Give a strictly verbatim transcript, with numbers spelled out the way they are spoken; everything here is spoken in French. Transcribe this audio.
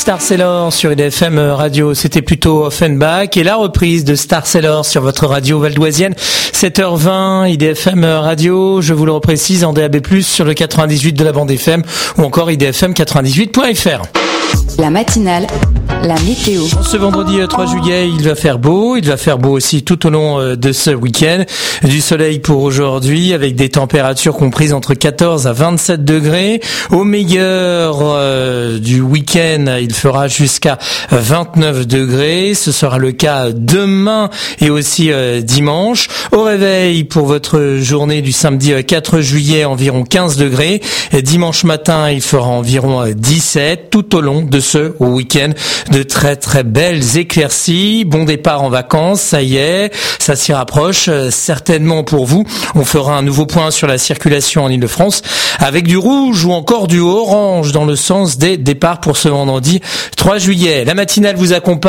Star Sailor sur I D F M Radio, c'était plutôt Offenbach, et la reprise de Star Sailor sur votre radio valdoisienne, sept heures vingt, I D F M Radio, je vous le reprécise, en D A B plus, sur le quatre-vingt-dix-huit de la bande F M, ou encore I D F M quatre-vingt-dix-huit point F R. La matinale, la météo. Ce vendredi trois juillet, il va faire beau. Il va faire beau aussi tout au long de ce week-end. Du soleil pour aujourd'hui, avec des températures comprises entre quatorze à vingt-sept degrés. Au meilleur euh, du week-end, il fera jusqu'à vingt-neuf degrés. Ce sera le cas demain et aussi euh, dimanche. Au réveil, pour votre journée du samedi quatre juillet, environ quinze degrés. Et dimanche matin, il fera environ dix-sept, tout au long de ce week-end. De très très belles éclaircies, bon départ en vacances, ça y est, ça s'y rapproche, euh, certainement pour vous. On fera un nouveau point sur la circulation en Ile-de-France avec du rouge ou encore du orange dans le sens des départs pour ce vendredi trois juillet. La matinale vous accompagne.